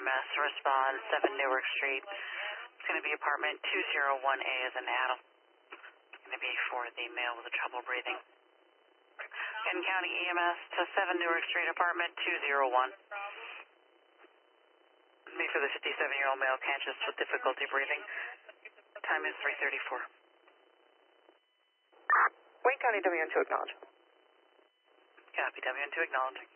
EMS, respond 7 Newark Street. It's going to be apartment 201A as in Adam. It's going to be for the male with the trouble breathing. Kenton County EMS to 7 Newark Street, apartment 201. Me for the 57-year-old male conscious with difficulty breathing. Time is 3:34. Wayne County WN2 acknowledge. Copy, WN2 acknowledging.